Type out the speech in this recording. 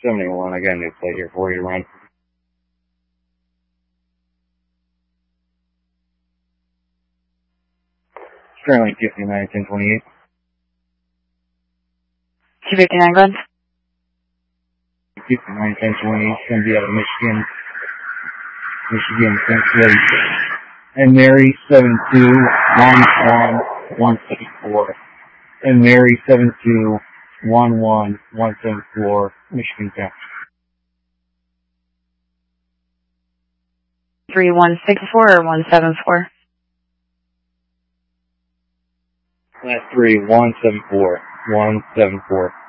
71, I got a new plate here for you, Ron. Sterling 59, 1028. 259, Glenn. 59, 1028, going to be out of Michigan, Cincinnati. And Mary 7211174. And Mary 7211174, Michigan Town. 3164 or 174? Last 3, 174.